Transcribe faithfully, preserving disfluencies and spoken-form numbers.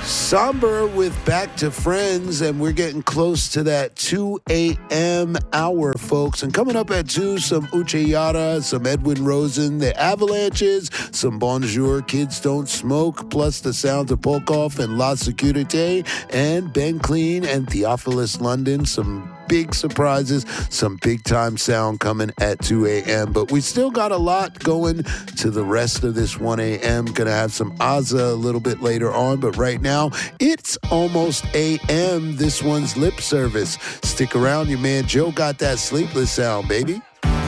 Somber with Back to Friends, and we're getting close to that two a.m. hour, folks. And coming up at two, some Uche Yara, some Edwin Rosen, the Avalanches, some Bonjour, Kids Don't Smoke, plus the sounds of Polkoff and La Securite, and Ben Clean and Theophilus London, some big surprises, some big-time sound coming at two a.m. But we still got a lot going to the rest of this one a.m. Gonna have some Azza a little bit later on, but right now, it's almost a m. This one's Lip Service. Stick around, your man Joe got that sleepless sound, baby.